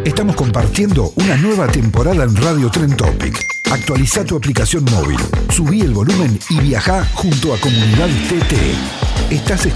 Estamos compartiendo una nueva temporada en Radio Trend Topic. Actualiza tu aplicación móvil, subí el volumen y viajá junto a Comunidad TT. Estás